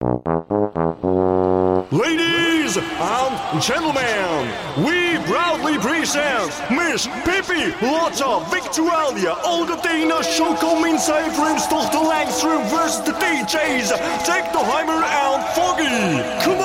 Ladies and gentlemen, we proudly present Miss Pippi Lotta Victualia Olga Dana Shoko Minsay Brimstoch de Langstrom versus the DJs Take the Heimer and Foggy. Come